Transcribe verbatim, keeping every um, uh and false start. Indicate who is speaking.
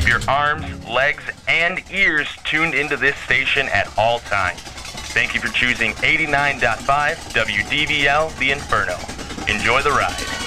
Speaker 1: your arms, legs, and ears tuned into this station at all times. Thank you for choosing eighty-nine point five W D V L The Inferno. Enjoy the ride.